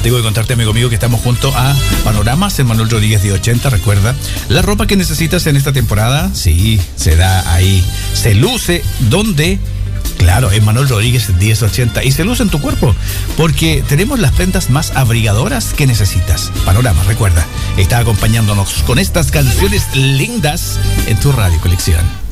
Tengo que contarte, amigo mío, que estamos junto a Panoramas en Manuel Rodríguez 1080. Recuerda, la ropa que necesitas en esta temporada, sí, se da ahí. Se luce donde... Claro, en Manuel Rodríguez 1080. Y se luce en tu cuerpo, porque tenemos las prendas más abrigadoras que necesitas. Panorama, recuerda, está acompañándonos con estas canciones lindas en tu Radio Colección.